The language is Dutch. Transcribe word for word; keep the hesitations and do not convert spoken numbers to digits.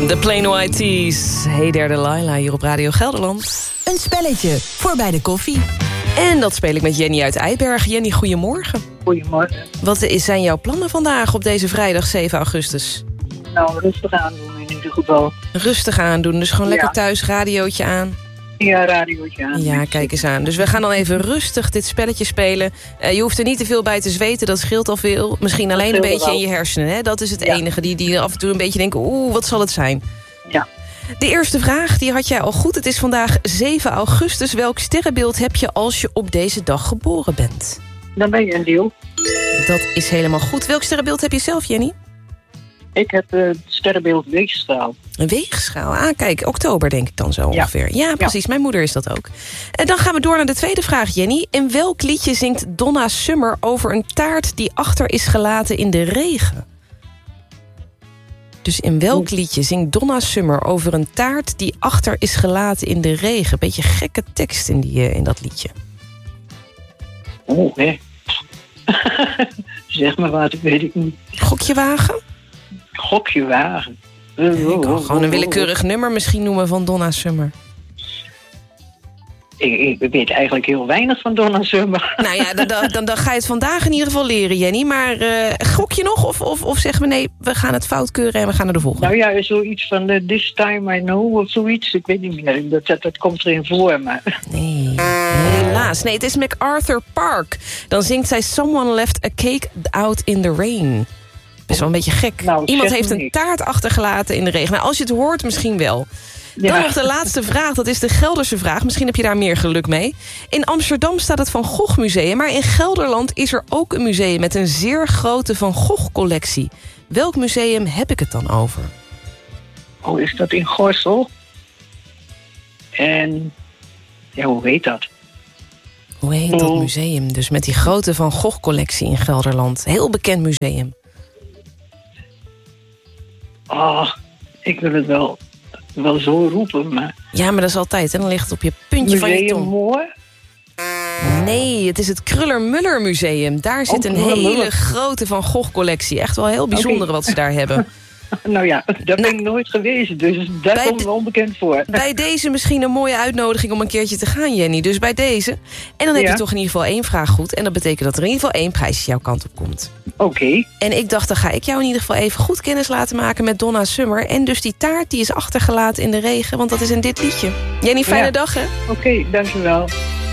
De Plain White Tees. Hey there, Delilah, hier op Radio Gelderland. Een spelletje voor bij de koffie. En dat speel ik met Jenny uit Eibergen. Jenny, goedemorgen. Goedemorgen. Wat zijn jouw plannen vandaag op deze vrijdag zeven augustus? Nou, rustig aandoen in ieder geval. Rustig aandoen, dus gewoon Ja. lekker thuis, radiootje aan. Ja, radiootje aan. Ja, kijk eens aan. Dus we gaan dan even rustig dit spelletje spelen. Uh, je hoeft er niet te veel bij te zweten, dat scheelt al veel. Misschien alleen een scheelt beetje wel. in je hersenen, hè? Dat is het Ja. enige. Die, die af en toe een beetje denken, oeh, wat zal het zijn? Ja. De eerste vraag, die had jij al goed. Het is vandaag zeven augustus. Welk sterrenbeeld heb je als je op deze dag geboren bent? Dan ben je een deel. Dat is helemaal goed. Welk sterrenbeeld heb je zelf, Jenny? Ik heb uh, het sterrenbeeld Weegschaal. Een weegschaal. Ah, kijk, oktober denk ik dan zo Ja. ongeveer. Ja, precies. Mijn moeder is dat ook. En dan gaan we door naar de tweede vraag, Jenny. In welk liedje zingt Donna Summer over een taart die achter is gelaten in de regen? Dus in welk liedje zingt Donna Summer over een taart die achter is gelaten in de regen? Beetje gekke tekst in, die, uh, in dat liedje. Oh, hè. Zeg maar wat, ik weet ik niet. Gokje wagen? Gokje wagen. Uh, Ik kan gewoon een willekeurig nummer misschien noemen van Donna Summer. Ik, ik weet eigenlijk heel weinig van Donna Summer. Nou ja, dan, dan, dan, dan ga je het vandaag in ieder geval leren, Jenny. Maar uh, gok je nog? Of, of, of zeggen we nee, we gaan het fout keuren en we gaan naar de volgende? Nou ja, zoiets van uh, This Time I Know of zoiets. Ik weet niet meer. Dat, dat, dat komt erin voor, maar... Nee, helaas. Nee, het is MacArthur Park. Dan zingt zij Someone Left a Cake Out in the Rain. Best wel een beetje gek. Nou, Iemand zeg heeft me een niks. taart achtergelaten in de regen. Nou, als je het hoort, misschien wel. Dan Ja. nog de laatste vraag, dat is de Gelderse vraag. Misschien heb je daar meer geluk mee. In Amsterdam staat het Van Gogh Museum... maar in Gelderland is er ook een museum... met een zeer grote Van Gogh-collectie. Welk museum heb ik het dan over? Oh, is dat in Gorssel? En... Ja, hoe heet dat? Hoe heet dat Oh. museum? Dus met die grote Van Gogh-collectie in Gelderland. Heel bekend museum. Oh, ik wil het wel, wel zo roepen, maar... Ja, maar dat is altijd, hè? Dan ligt het op je puntje van je Museum tong. Moor? Nee, het is het Kruller-Muller Museum. Daar zit Oh, een Kruller-Müller. hele grote Van Gogh-collectie. Echt wel heel bijzonder Oké. wat ze daar hebben. Nou ja, daar ben ik nooit geweest, dus daar Bij komt de- me onbekend voor. Bij deze misschien een mooie uitnodiging om een keertje te gaan, Jenny. Dus bij deze. En dan heb Ja. je toch in ieder geval één vraag goed. En dat betekent dat er in ieder geval één prijsje jouw kant op komt. Oké, En ik dacht, dan ga ik jou in ieder geval even goed kennis laten maken met Donna Summer. En dus die taart die is achtergelaten in de regen, want dat is in dit liedje. Jenny, fijne Ja. dag, hè? oké, dankjewel.